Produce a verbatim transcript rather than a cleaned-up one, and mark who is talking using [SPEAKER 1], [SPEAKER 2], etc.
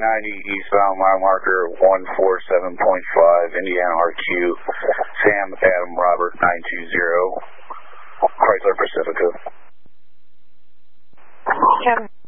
[SPEAKER 1] ninety eastbound, mile marker one four seven point five, Indiana R Q, Sam Adam Robert nine two zero, Chrysler Pacifica.
[SPEAKER 2] Kevin.